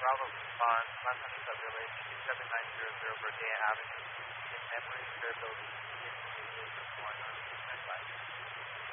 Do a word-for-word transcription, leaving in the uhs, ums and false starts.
Bravo on Las Anitas Village, two seven nine zero zero Berdea Avenue, in Memory, Fairfield,